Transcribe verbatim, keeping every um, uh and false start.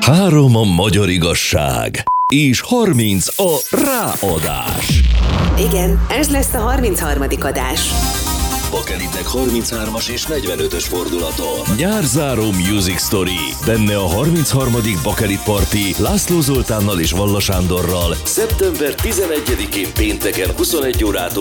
Három a magyar igazság, és harminc a ráadás. Igen, ez lesz a harmincharmadik adás. Bakelitek harminchármas és negyvenötös fordulaton. Nyárzáró Music Story. Benne a harmincharmadik Bakelit Party László Zoltánnal és Valla Sándorral szeptember tizenegyedikén pénteken huszonegy órától